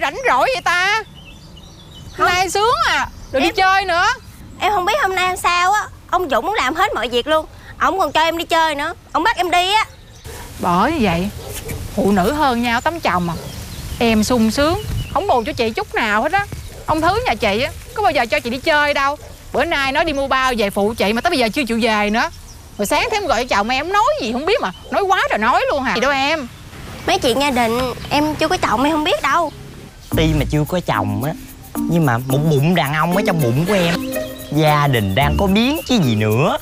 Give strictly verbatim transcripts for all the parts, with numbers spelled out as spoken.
rảnh rỗi vậy ta? Hôm nay sướng à, được em... đi chơi nữa. Em không biết hôm nay làm sao á. Ông Dũng muốn làm hết mọi việc luôn. Ông còn cho em đi chơi nữa. Ông bắt em đi á. Bởi vậy phụ nữ hơn nhau tấm chồng à. Em sung sướng, không bù cho chị chút nào hết á. Ông Thứ nhà chị á, có bao giờ cho chị đi chơi đâu. Bữa nay nói đi mua bao về phụ chị mà tới bây giờ chưa chịu về nữa. Rồi sáng thêm gọi cho chồng em nói gì không biết mà. Nói quá trời nói luôn hả. Gì đâu em. Mấy chuyện gia đình em chưa có chồng em không biết đâu. Tuy mà chưa có chồng á, nhưng mà một bụng đàn ông ở trong bụng của em. Gia đình đang có biến chứ gì nữa.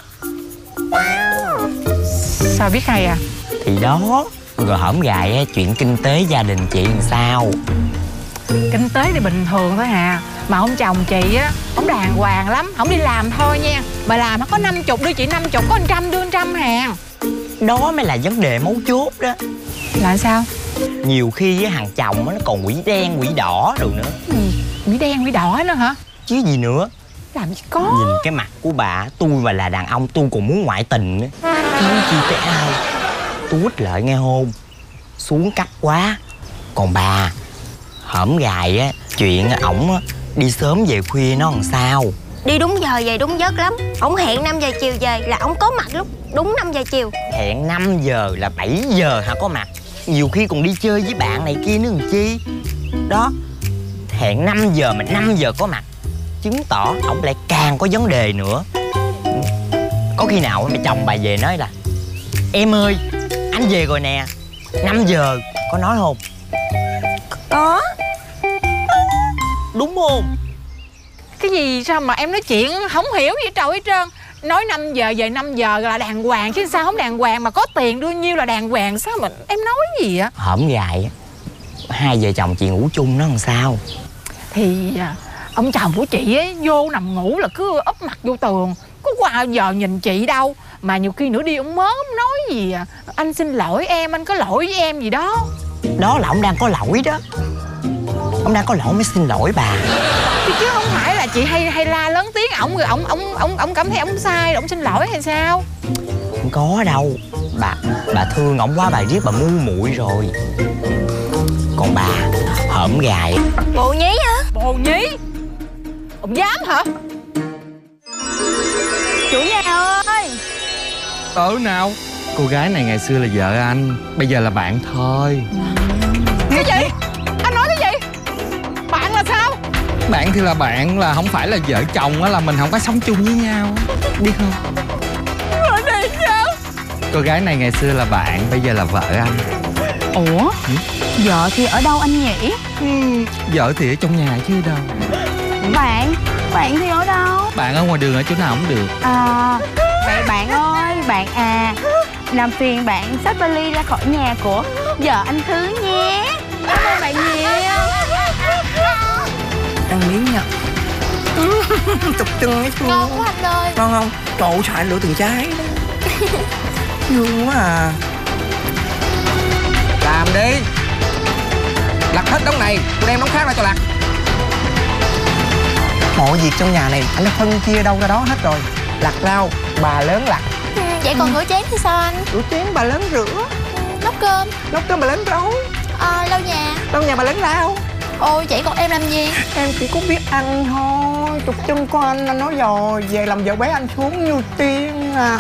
Sao biết hay à? Thì đó. Rồi hổm gài chuyện kinh tế gia đình chị làm sao? Kinh tế thì bình thường thôi hà. Mà ông chồng chị á, ông đàng hoàng lắm. Không đi làm thôi nha. Mà làm nó có năm chục đưa chị năm chục, có một trăm đưa một trăm hàng. Đó mới là vấn đề mấu chốt đó. Là sao? Nhiều khi với thằng chồng nó còn quỷ đen quỷ đỏ rồi nữa. Ừ, quỷ đen quỷ đỏ nữa hả? Chứ gì nữa. Làm gì có. Nhìn cái mặt của bà, tôi mà là đàn ông tôi còn muốn ngoại tình nữa. Chứ chi tới ai. Tôi quýt lợi nghe hôn. Xuống cấp quá. Còn bà, hổm gài á, chuyện ổng á, đi sớm về khuya nó làm sao? Đi đúng giờ về đúng giấc lắm. Ổng hẹn năm giờ chiều về là ổng có mặt lúc đúng năm giờ chiều. Hẹn năm giờ là bảy giờ hả có mặt. Nhiều khi còn đi chơi với bạn này kia nữa làm chi. Đó. Hẹn năm giờ mà năm giờ có mặt, chứng tỏ ổng lại càng có vấn đề nữa. Có khi nào mẹ chồng bà về nói là em ơi, anh về rồi nè, năm giờ, có nói không? Có. Đúng không? Cái gì sao mà em nói chuyện không hiểu gì trời hết trơn. Nói năm giờ về năm giờ là đàng hoàng chứ sao không đàng hoàng. Mà có tiền đưa nhiêu là đàng hoàng. Sao mà em nói gì á? Hổm gài hai vợ chồng chị ngủ chung nó làm sao? Thì ông chồng của chị ấy vô nằm ngủ là cứ úp mặt vô tường. Có qua giờ nhìn chị đâu. Mà nhiều khi nửa đi ông mớm nói gì à, anh xin lỗi em, anh có lỗi với em gì đó. Đó là ông đang có lỗi đó. Ông đang có lỗi mới xin lỗi bà. Chứ, chứ không phải là chị hay hay la lớn tiếng ổng rồi ổng ổng ổng ổng cảm thấy ổng sai rồi ổng xin lỗi hay sao? Không có đâu. Bà bà thương ổng quá bà riết bà ngu muội rồi. Còn bà hổm gài. Bộ nhí hả? Bồ nhí. Ông dám hả? Chủ nhà ơi. Ở nào? Cô gái này ngày xưa là vợ anh, bây giờ là bạn thôi. Cái gì? Anh nói cái gì? Bạn là sao? Bạn thì là bạn, là không phải là vợ chồng á, là mình không có sống chung với nhau. Biết không? Rồi này sao? Cô gái này ngày xưa là bạn, bây giờ là vợ anh. Ủa? Ừ? Vợ thì ở đâu anh nhỉ? Ừ, vợ thì ở trong nhà chứ đâu. Bạn? Bạn thì ở đâu? Bạn ở ngoài đường ở chỗ nào cũng được. À, vậy bạn ơi, bạn à, làm phiền bạn xách vali ra khỏi nhà của vợ anh Thứ nhé. Cảm ơn bạn nhiều. Ăn miếng nha. Tục chân ấy. Ngon quá anh ơi. Ngon không? Trời ơi, sao anh lựa từng trái đó. Thương quá à. Làm đi. Lặt hết đống này, tôi đem đống khác ra cho lặt. Mọi việc trong nhà này anh đã phân chia đâu ra đó hết rồi. Lặt rau, bà lớn lặt. Ừ, vậy còn rửa chén thì sao anh? Rửa chén bà lớn rửa. Ừ, nấu cơm. Nấu cơm bà lớn nấu. À, lau nhà. Lau nhà bà lớn lau. Ôi vậy còn em làm gì? Em chỉ có biết ăn thôi. Tục chân của anh, anh nói rồi. Về làm vợ bé anh xuống như tiên à.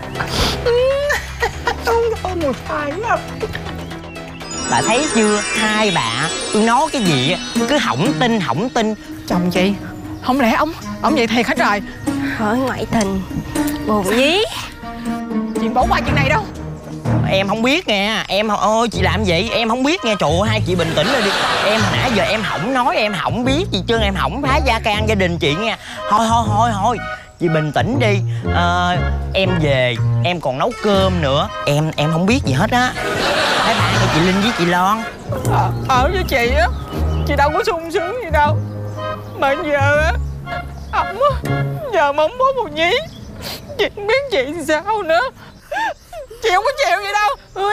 Ôi một sai lắm. Bà thấy chưa? Hai bà tôi nói cái gì cứ hỏng tin hỏng tin. Chồng chị, không lẽ ông ông vậy thiệt hả trời? Hỏi ngoại tình. Bồ nhí. Chị bỏ qua chuyện này đâu. Em không biết nghe. Em ơi chị làm vậy em không biết nghe. Trời ơi hai chị bình tĩnh lên đi. Em hồi nãy giờ em không nói, em không biết gì trơn. Em không phá gia can gia đình chị nha. Thôi thôi thôi thôi chị bình tĩnh đi. à, Em về em còn nấu cơm nữa. Em em không biết gì hết á. Thấy bạn thì chị Linh với chị Loan à, ở với chị á, chị đâu có sung sướng gì đâu. Mà giờ á, ổng á, giờ mà ổng có một nhí, chị không biết chị sao nữa. Chị không có chịu vậy đâu.